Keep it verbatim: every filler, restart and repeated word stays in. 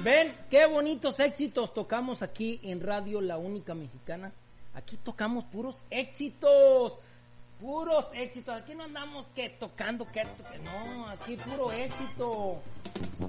Ven, qué bonitos éxitos tocamos aquí en Radio La Única Mexicana. Aquí tocamos puros éxitos. Puros éxitos. Aquí no andamos que tocando que, que no, aquí puro éxito.